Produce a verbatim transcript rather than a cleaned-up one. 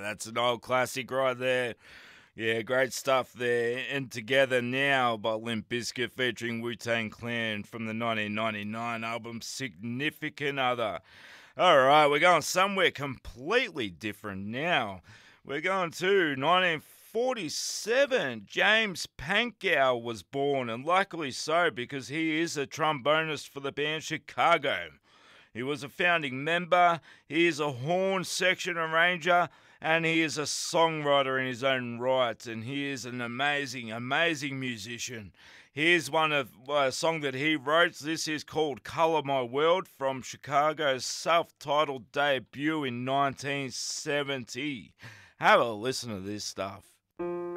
that's an old classic right there. Yeah, great stuff there. And Together Now by Limp Bizkit featuring Wu-Tang Clan from the nineteen ninety-nine album Significant Other. All right, we're going somewhere completely different now. We're going to nineteen forty-seven. James Pankow was born, and luckily so because he is a trombonist for the band Chicago. He was a founding member, he is a horn section arranger, and he is a songwriter in his own right, and he is an amazing, amazing musician. Here's one of a song that he wrote. This is called Color My World from Chicago's self-titled debut in nineteen seventy. Have a listen to this stuff.